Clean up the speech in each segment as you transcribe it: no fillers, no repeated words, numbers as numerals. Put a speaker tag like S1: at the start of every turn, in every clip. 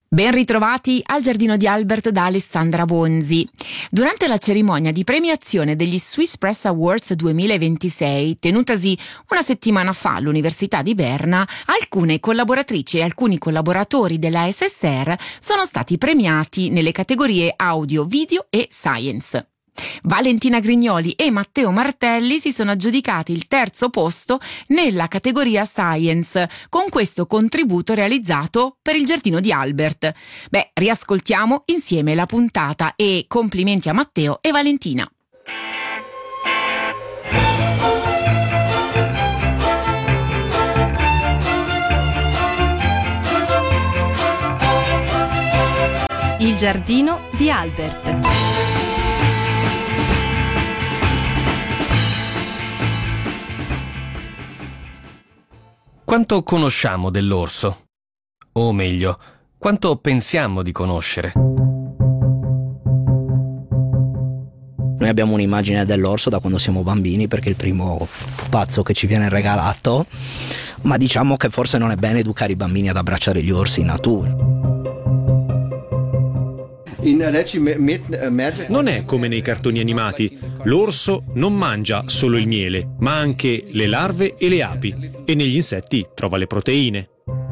S1: Ben ritrovati al Giardino di Albert da Alessandra Bonzi. Durante la cerimonia di premiazione degli Swiss Press Awards 2026, tenutasi una settimana fa all'Università di Berna, alcune collaboratrici e alcuni collaboratori della SSR sono stati premiati nelle categorie audio, video e science. Valentina Grignoli e Matteo Martelli si sono aggiudicati il terzo posto nella categoria Science con questo contributo realizzato per il Giardino di Albert. Riascoltiamo insieme la puntata e complimenti a Matteo e Valentina.
S2: Il Giardino di Albert.
S3: Quanto conosciamo dell'orso? O meglio, quanto pensiamo di conoscere?
S4: Noi abbiamo un'immagine dell'orso da quando siamo bambini perché è il primo pupazzo che ci viene regalato, ma diciamo che forse non è bene educare i bambini ad abbracciare gli orsi in natura.
S5: Non è come nei cartoni animati. L'orso non mangia solo il miele, ma anche le larve e le api, e negli insetti trova le proteine.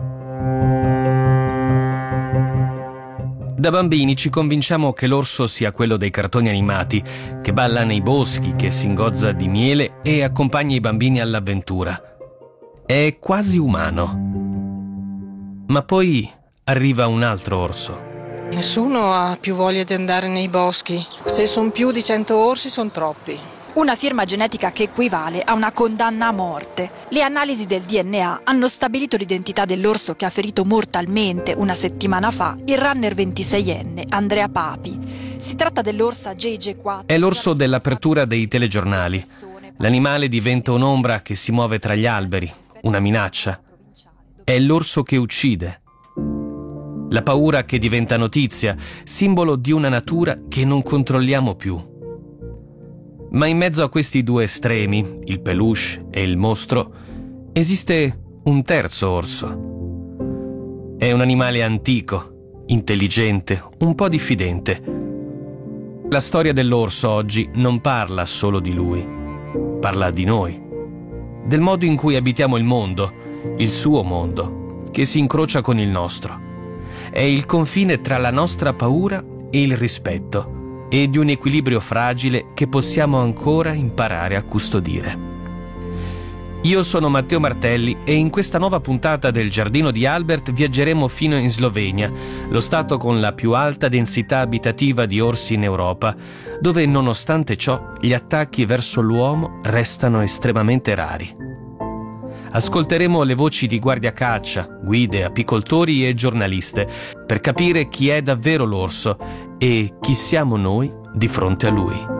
S3: Da bambini ci convinciamo che l'orso sia quello dei cartoni animati, che balla nei boschi, che si ingozza di miele e accompagna i bambini all'avventura. È quasi umano. Ma poi arriva un altro orso.
S6: Nessuno ha più voglia di andare nei boschi. Se sono più di 100 orsi sono troppi.
S7: Una firma genetica che equivale a una condanna a morte. Le analisi del DNA hanno stabilito l'identità dell'orso che ha ferito mortalmente una settimana fa il runner 26enne Andrea Papi. Si tratta dell'orsa JJ4.
S3: È l'orso dell'apertura dei telegiornali. L'animale diventa un'ombra che si muove tra gli alberi, una minaccia. È l'orso che uccide. La paura che diventa notizia, simbolo di una natura che non controlliamo più. Ma in mezzo a questi due estremi, il peluche e il mostro, esiste un terzo orso. È un animale antico, intelligente, un po' diffidente. La storia dell'orso oggi non parla solo di lui, parla di noi, del modo in cui abitiamo il mondo, il suo mondo, che si incrocia con il nostro. È il confine tra la nostra paura e il rispetto e di un equilibrio fragile che possiamo ancora imparare a custodire. Io sono Matteo Martelli e in questa nuova puntata del Giardino di Albert viaggeremo fino in Slovenia, lo stato con la più alta densità abitativa di orsi in Europa, dove nonostante ciò gli attacchi verso l'uomo restano estremamente rari. Ascolteremo le voci di guardiacaccia, guide, apicoltori e giornaliste per capire chi è davvero l'orso e chi siamo noi di fronte a lui.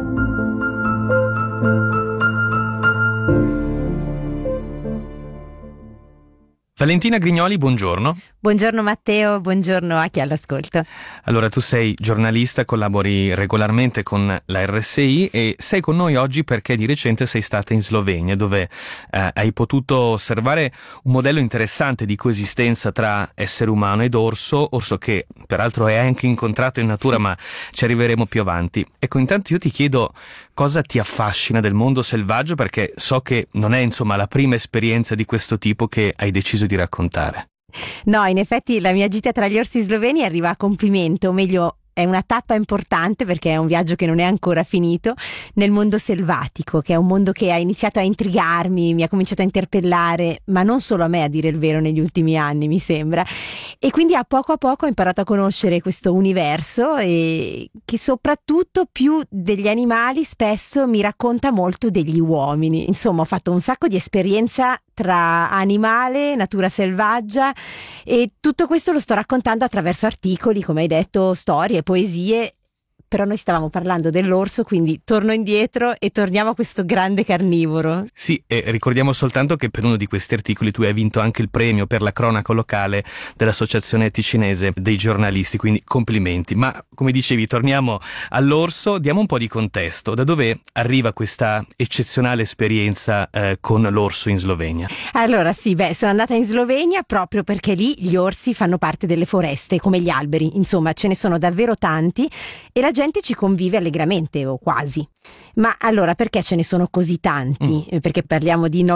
S3: Valentina Grignoli, buongiorno.
S2: Buongiorno Matteo, buongiorno a chi è all'ascolto.
S3: Allora, tu sei giornalista, collabori regolarmente con la RSI e sei con noi oggi perché di recente sei stata in Slovenia, dove hai potuto osservare un modello interessante di coesistenza tra essere umano ed orso che peraltro hai anche incontrato in natura, ma ci arriveremo più avanti. Ecco, intanto io ti chiedo cosa ti affascina del mondo selvaggio, perché so che non è la prima esperienza di questo tipo che hai deciso di raccontare.
S2: No, in effetti la mia gita tra gli orsi sloveni arriva a compimento, o meglio è una tappa importante perché è un viaggio che non è ancora finito nel mondo selvatico, che è un mondo che ha iniziato a intrigarmi, mi ha cominciato a interpellare, ma non solo a me a dire il vero negli ultimi anni mi sembra, e quindi a poco ho imparato a conoscere questo universo e che soprattutto più degli animali spesso mi racconta molto degli uomini. Insomma, ho fatto un sacco di esperienza tra animale, natura selvaggia, e tutto questo lo sto raccontando attraverso articoli, come hai detto, storie, poesie, però noi stavamo parlando dell'orso, quindi torno indietro e torniamo a questo grande carnivoro.
S3: Sì, e ricordiamo soltanto che per uno di questi articoli tu hai vinto anche il premio per la cronaca locale dell'Associazione Ticinese dei giornalisti, quindi complimenti. Ma come dicevi, torniamo all'orso, diamo un po' di contesto. Da dove arriva questa eccezionale esperienza con l'orso in Slovenia?
S2: Allora sì, sono andata in Slovenia proprio perché lì gli orsi fanno parte delle foreste, come gli alberi, insomma ce ne sono davvero tanti e la gente ci convive allegramente o quasi. Ma allora perché ce ne sono così tanti? Perché parliamo di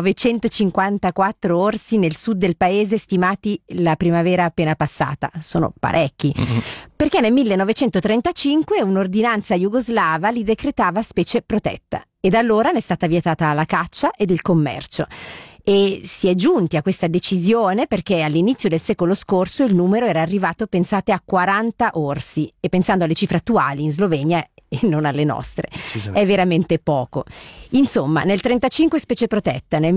S2: 954 orsi nel sud del paese stimati la primavera appena passata, sono parecchi. Perché nel 1935 un'ordinanza jugoslava li decretava specie protetta e da allora ne è stata vietata la caccia ed il commercio. E si è giunti a questa decisione perché all'inizio del secolo scorso il numero era arrivato, pensate, a 40 orsi, e pensando alle cifre attuali in Slovenia e non alle nostre è veramente poco. Insomma, nel 1935 specie protetta, nel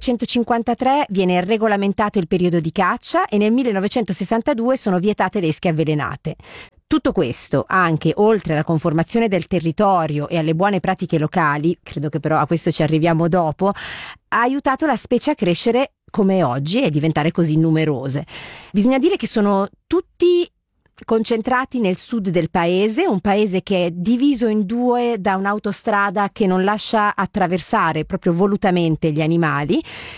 S2: 1953 viene regolamentato il periodo di caccia e nel 1962 sono vietate le esche avvelenate. Tutto questo, anche oltre alla conformazione del territorio e alle buone pratiche locali, credo che però a questo ci arriviamo dopo, ha aiutato la specie a crescere come oggi e diventare così numerose. Bisogna dire che sono tutti concentrati nel sud del paese, un paese che è diviso in due da un'autostrada che non lascia attraversare proprio volutamente gli animali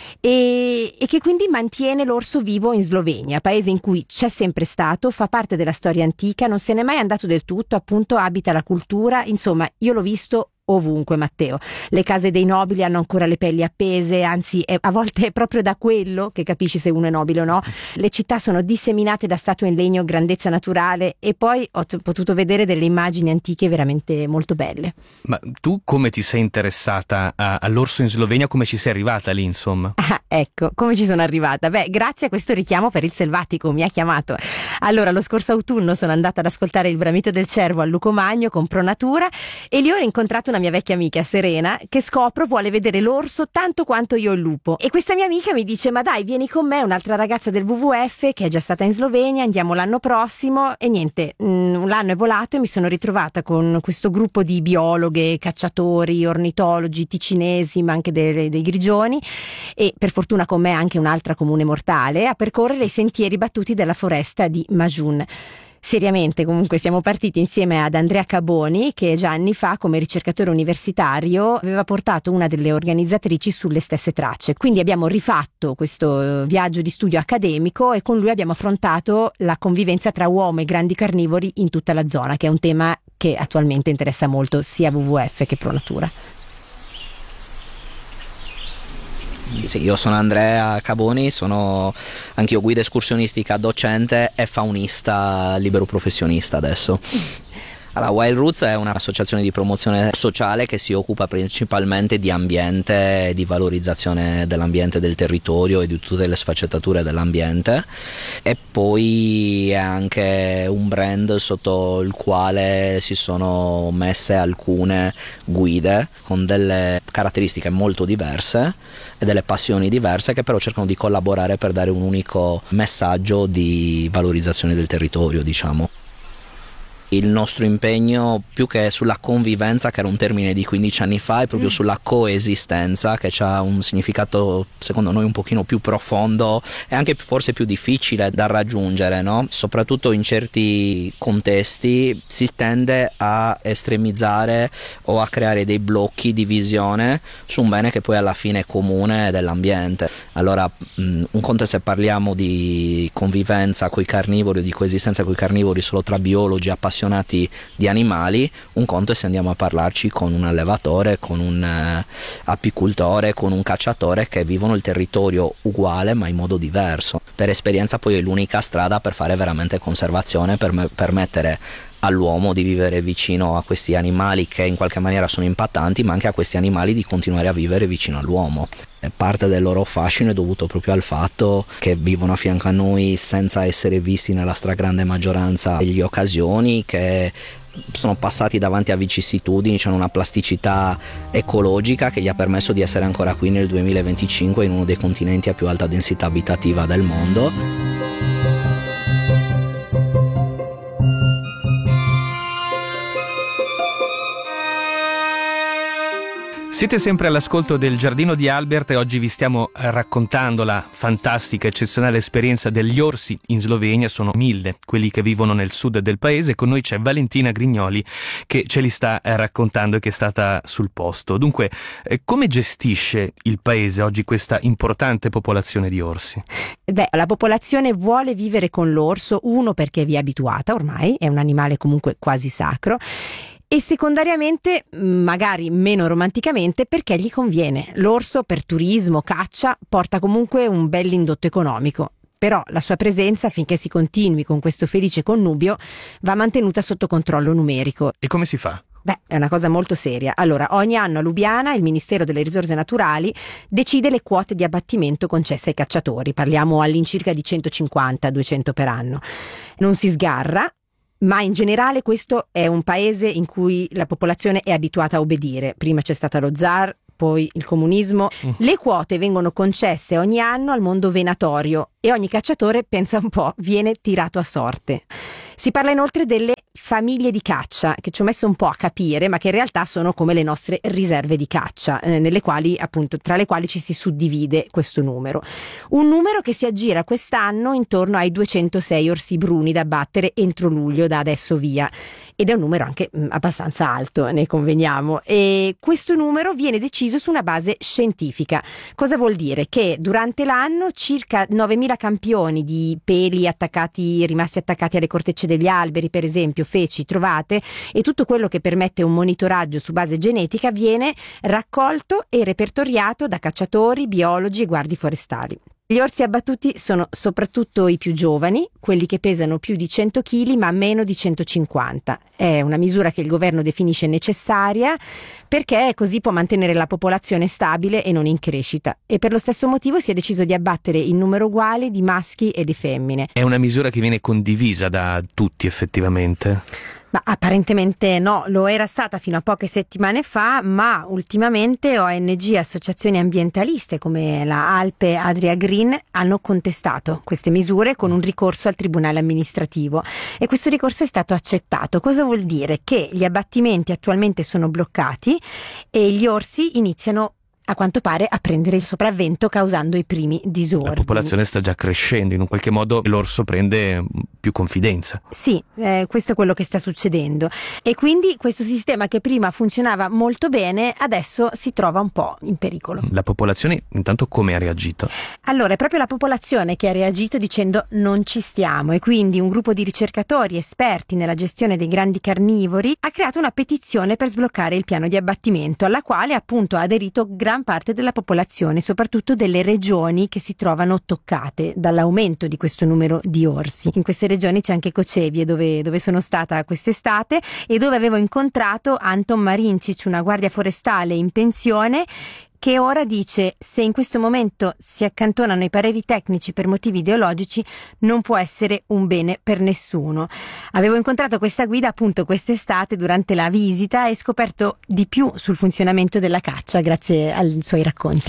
S2: e che quindi mantiene l'orso vivo in Slovenia, paese in cui c'è sempre stato, fa parte della storia antica, non se n'è mai andato del tutto, appunto abita la cultura, insomma io l'ho visto ovunque, Matteo. Le case dei nobili hanno ancora le pelli appese, anzi a volte è proprio da quello che capisci se uno è nobile o no. Le città sono disseminate da statue in legno, grandezza naturale, e poi ho potuto vedere delle immagini antiche veramente molto belle.
S3: Ma tu come ti sei interessata all'orso in Slovenia? Come ci sei arrivata lì, insomma?
S2: Ecco, come ci sono arrivata? Grazie a questo richiamo per il selvatico mi ha chiamato. Allora, lo scorso autunno sono andata ad ascoltare il bramito del cervo a Lucomagno con Pronatura e lì ho incontrato una mia vecchia amica, Serena, che scopro vuole vedere l'orso tanto quanto io il lupo. E questa mia amica mi dice: ma dai, vieni con me, un'altra ragazza del WWF che è già stata in Slovenia, andiamo l'anno prossimo. E niente, l'anno è volato e mi sono ritrovata con questo gruppo di biologhe, cacciatori, ornitologi, ticinesi, ma anche dei grigioni, e per fortuna con me anche un'altra comune mortale, a percorrere i sentieri battuti della foresta di Majun. Seriamente, comunque, siamo partiti insieme ad Andrea Caboni, che già anni fa, come ricercatore universitario, aveva portato una delle organizzatrici sulle stesse tracce. Quindi abbiamo rifatto questo viaggio di studio accademico e con lui abbiamo affrontato la convivenza tra uomo e grandi carnivori in tutta la zona, che è un tema che attualmente interessa molto sia WWF che Pronatura.
S4: Sì, io sono Andrea Caboni, sono anch'io guida escursionistica, docente e faunista libero professionista adesso. Allora, Wild Roots è un'associazione di promozione sociale che si occupa principalmente di ambiente, di valorizzazione dell'ambiente, del territorio e di tutte le sfaccettature dell'ambiente, e poi è anche un brand sotto il quale si sono messe alcune guide con delle caratteristiche molto diverse e delle passioni diverse, che però cercano di collaborare per dare un unico messaggio di valorizzazione del territorio, diciamo. Il nostro impegno, più che sulla convivenza, che era un termine di 15 anni fa, è proprio sulla coesistenza, che ha un significato secondo noi un pochino più profondo e anche forse più difficile da raggiungere, no? Soprattutto in certi contesti si tende a estremizzare o a creare dei blocchi di visione su un bene che poi alla fine è comune dell'ambiente. Allora un conto è se parliamo di convivenza coi carnivori o di coesistenza coi carnivori solo tra biologi appassionati di animali, un conto è se andiamo a parlarci con un allevatore, con un apicoltore, con un cacciatore, che vivono il territorio uguale ma in modo diverso. Per esperienza poi è l'unica strada per fare veramente conservazione, per permettere all'uomo di vivere vicino a questi animali che in qualche maniera sono impattanti, ma anche a questi animali di continuare a vivere vicino all'uomo. E parte del loro fascino è dovuto proprio al fatto che vivono a fianco a noi senza essere visti nella stragrande maggioranza delle occasioni, che sono passati davanti a vicissitudini, c'è una plasticità ecologica che gli ha permesso di essere ancora qui nel 2025 in uno dei continenti a più alta densità abitativa del mondo.
S3: Siete sempre all'ascolto del Giardino di Albert e oggi vi stiamo raccontando la fantastica, eccezionale esperienza degli orsi in Slovenia. Sono 1000 quelli che vivono nel sud del paese. Con noi c'è Valentina Grignoli che ce li sta raccontando e che è stata sul posto. Dunque, come gestisce il paese oggi questa importante popolazione di orsi?
S2: La popolazione vuole vivere con l'orso, uno perché vi è abituata ormai, è un animale comunque quasi sacro, e secondariamente, magari meno romanticamente, perché gli conviene. L'orso per turismo, caccia, porta comunque un bell'indotto economico. Però la sua presenza, finché si continui con questo felice connubio, va mantenuta sotto controllo numerico.
S3: E come si fa?
S2: È una cosa molto seria. Allora, ogni anno a Lubiana il Ministero delle Risorse Naturali decide le quote di abbattimento concesse ai cacciatori. Parliamo all'incirca di 150-200 per anno. Non si sgarra, ma in generale questo è un paese in cui la popolazione è abituata a obbedire. Prima c'è stata lo zar, poi il comunismo. Le quote vengono concesse ogni anno al mondo venatorio e ogni cacciatore, pensa un po', viene tirato a sorte. Si parla inoltre delle famiglie di caccia, che ci ho messo un po' a capire, ma che in realtà sono come le nostre riserve di caccia, nelle quali, appunto, tra le quali ci si suddivide questo numero. Un numero che si aggira quest'anno intorno ai 206 orsi bruni da abbattere entro luglio, da adesso via. Ed è un numero anche abbastanza alto, ne conveniamo. E questo numero viene deciso su una base scientifica. Cosa vuol dire? Che durante l'anno circa 9.000 campioni di peli rimasti attaccati alle cortecce degli alberi, per esempio, feci trovate, e tutto quello che permette un monitoraggio su base genetica viene raccolto e repertoriato da cacciatori, biologi e guardie forestali. Gli orsi abbattuti sono soprattutto i più giovani, quelli che pesano più di 100 kg ma meno di 150. È una misura che il governo definisce necessaria perché così può mantenere la popolazione stabile e non in crescita. E per lo stesso motivo si è deciso di abbattere in numero uguale di maschi e di femmine.
S3: È una misura che viene condivisa da tutti effettivamente?
S2: Ma apparentemente no, lo era stata fino a poche settimane fa, ma ultimamente ONG e associazioni ambientaliste come la Alpe Adria Green hanno contestato queste misure con un ricorso al tribunale amministrativo e questo ricorso è stato accettato. Cosa vuol dire? Che gli abbattimenti attualmente sono bloccati e gli orsi iniziano a quanto pare a prendere il sopravvento causando i primi disordini.
S3: La popolazione sta già crescendo, in un qualche modo l'orso prende più confidenza.
S2: Sì, questo è quello che sta succedendo e quindi questo sistema che prima funzionava molto bene adesso si trova un po' in pericolo.
S3: La popolazione intanto come ha reagito?
S2: Allora è proprio la popolazione che ha reagito dicendo non ci stiamo e quindi un gruppo di ricercatori esperti nella gestione dei grandi carnivori ha creato una petizione per sbloccare il piano di abbattimento alla quale appunto ha aderito gran parte della popolazione, soprattutto delle regioni che si trovano toccate dall'aumento di questo numero di orsi. In queste regioni c'è anche Cocevie, dove sono stata quest'estate e dove avevo incontrato Anton Marincic, una guardia forestale in pensione, che ora dice: se in questo momento si accantonano i pareri tecnici per motivi ideologici non può essere un bene per nessuno. Avevo incontrato questa guida appunto quest'estate durante la visita e scoperto di più sul funzionamento della caccia grazie ai suoi racconti.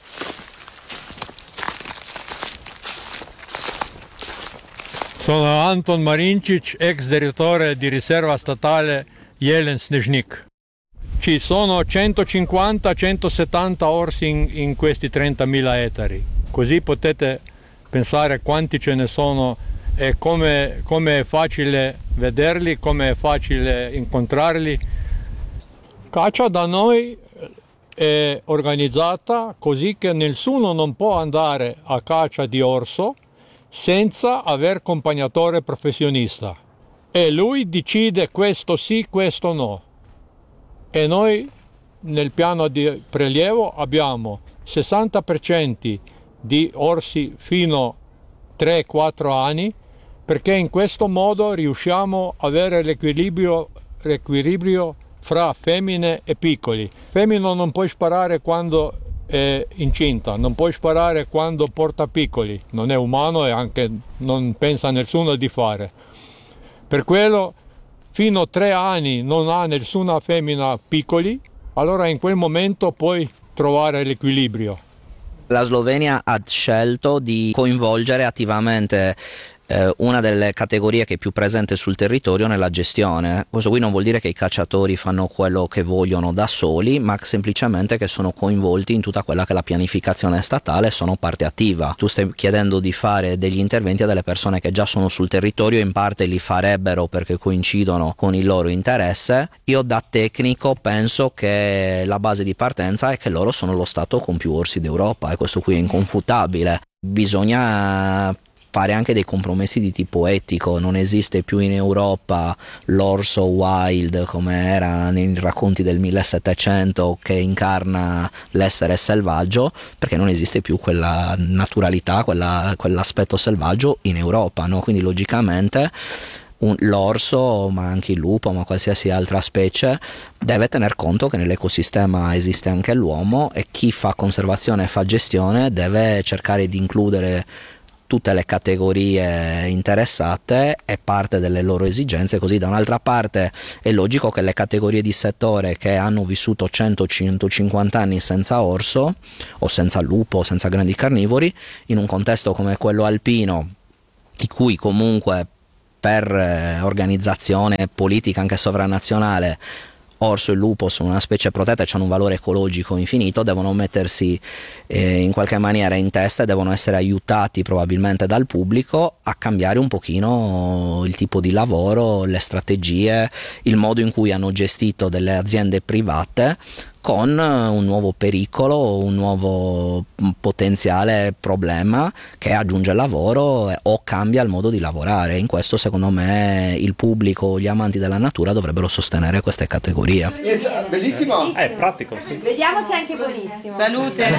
S8: Sono Anton Marincic, ex direttore di riserva statale Jelen Snežnik. Ci sono 150-170 orsi in questi 30.000 ettari, così potete pensare quanti ce ne sono e come è facile vederli, come è facile incontrarli. Caccia da noi è organizzata così che nessuno non può andare a caccia di orso senza aver accompagnatore professionista e lui decide questo sì, questo no. E noi nel piano di prelievo abbiamo 60% di orsi fino a 3-4 anni perché in questo modo riusciamo ad avere l'equilibrio fra femmine e piccoli. Femmina non puoi sparare quando è incinta, non puoi sparare quando porta piccoli, non è umano e anche non pensa nessuno di fare. Per quello fino a 3 anni non ha nessuna femmina piccoli, allora in quel momento puoi trovare l'equilibrio.
S4: La Slovenia ha scelto di coinvolgere attivamente una delle categorie che è più presente sul territorio nella gestione. Questo qui non vuol dire che i cacciatori fanno quello che vogliono da soli, ma semplicemente che sono coinvolti in tutta quella che è la pianificazione statale e sono parte attiva. Tu stai chiedendo di fare degli interventi a delle persone che già sono sul territorio, in parte li farebbero perché coincidono con il loro interesse. Io da tecnico penso che la base di partenza è che loro sono lo stato con più orsi d'Europa, e questo qui è inconfutabile. Bisogna fare anche dei compromessi di tipo etico. Non esiste più in Europa l'orso wild come era nei racconti del 1700 che incarna l'essere selvaggio, perché non esiste più quella naturalità, quell'aspetto selvaggio in Europa, no? Quindi logicamente l'orso, ma anche il lupo, ma qualsiasi altra specie, deve tener conto che nell'ecosistema esiste anche l'uomo, e chi fa conservazione e fa gestione deve cercare di includere tutte le categorie interessate e parte delle loro esigenze. Così da un'altra parte è logico che le categorie di settore che hanno vissuto 100-150 anni senza orso o senza lupo o senza grandi carnivori, in un contesto come quello alpino, di cui comunque per organizzazione politica anche sovranazionale orso e lupo sono una specie protetta e hanno un valore ecologico infinito, devono mettersi in qualche maniera in testa e devono essere aiutati probabilmente dal pubblico a cambiare un pochino il tipo di lavoro, le strategie, il modo in cui hanno gestito delle aziende private, con un nuovo pericolo, un nuovo potenziale problema che aggiunge lavoro o cambia il modo di lavorare. In questo secondo me il pubblico, gli amanti della natura dovrebbero sostenere queste categorie.
S9: Bellissimo!
S8: È pratico, sì.
S2: Vediamo se è anche buonissimo.
S1: Salute!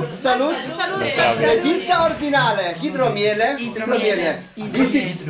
S9: Salute! Pizza ordinale, idromiele. This is...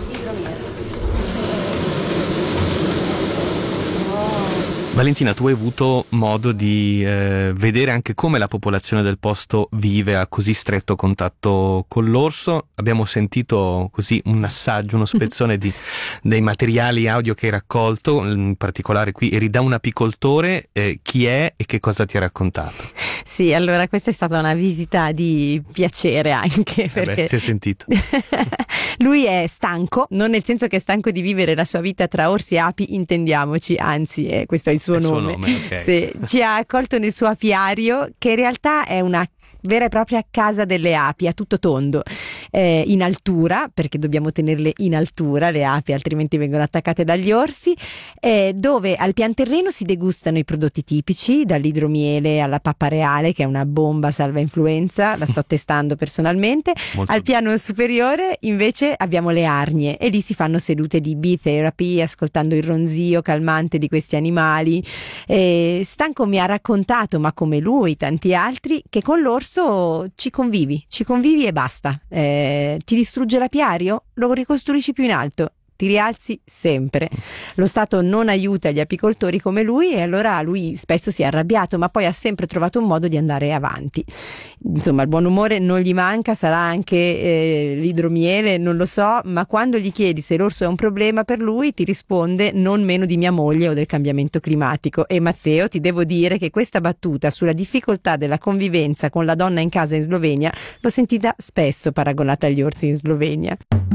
S3: Valentina, tu hai avuto modo di vedere anche come la popolazione del posto vive a così stretto contatto con l'orso. Abbiamo sentito così un assaggio, uno spezzone dei materiali audio che hai raccolto, in particolare qui eri da un apicoltore. Chi è e che cosa ti ha raccontato?
S2: Sì, allora questa è stata una visita di piacere anche perché
S3: si è sentito.
S2: Lui è stanco, non nel senso che è stanco di vivere la sua vita tra orsi e api, intendiamoci, anzi questo è il suo nome.
S3: Okay.
S2: Sì, ci ha accolto nel suo apiario, che in realtà è una vera e propria casa delle api a tutto tondo, in altura, perché dobbiamo tenerle in altura le api, altrimenti vengono attaccate dagli orsi, dove al pian terreno si degustano i prodotti tipici, dall'idromiele alla pappa reale, che è una bomba salva influenza, la sto testando personalmente. Al piano superiore invece abbiamo le arnie, e lì si fanno sedute di bee therapy, ascoltando il ronzio calmante di questi animali. Stanco mi ha raccontato, ma come lui tanti altri, che con l'orso ci convivi e basta. Ti distrugge l'apiario? Lo ricostruisci più in alto, ti rialzi sempre. Lo Stato non aiuta gli apicoltori come lui, e allora lui spesso si è arrabbiato, ma poi ha sempre trovato un modo di andare avanti. Insomma, il buon umore non gli manca, sarà anche l'idromiele, non lo so, ma quando gli chiedi se l'orso è un problema per lui ti risponde non meno di mia moglie o del cambiamento climatico. E Matteo, ti devo dire che questa battuta sulla difficoltà della convivenza con la donna in casa in Slovenia l'ho sentita spesso paragonata agli orsi in Slovenia.